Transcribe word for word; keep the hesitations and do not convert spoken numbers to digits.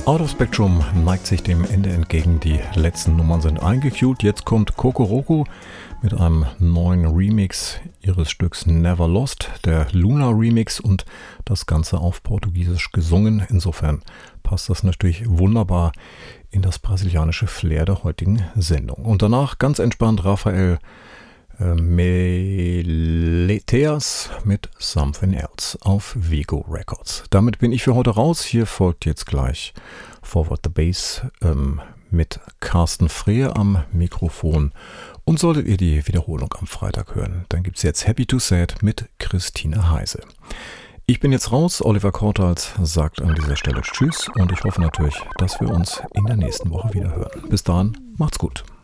Out of Spectrum neigt sich dem Ende entgegen. Die letzten Nummern sind eingequeued. Jetzt kommt Kokoroko mit einem neuen Remix ihres Stücks Never Lost, der Luna Remix, und das Ganze auf Portugiesisch gesungen. Insofern passt das natürlich wunderbar in das brasilianische Flair der heutigen Sendung. Und danach ganz entspannt Rafael äh, Meleteas mit Something Else auf Vigo Records. Damit bin ich für heute raus. Hier folgt jetzt gleich Forward the Bass ähm, mit Carsten Frehe am Mikrofon. Und solltet ihr die Wiederholung am Freitag hören, dann gibt es jetzt Happy to Sad mit Christine Heise. Ich bin jetzt raus. Oliver Kortals sagt an dieser Stelle Tschüss und ich hoffe natürlich, dass wir uns in der nächsten Woche wieder hören. Bis dahin, macht's gut.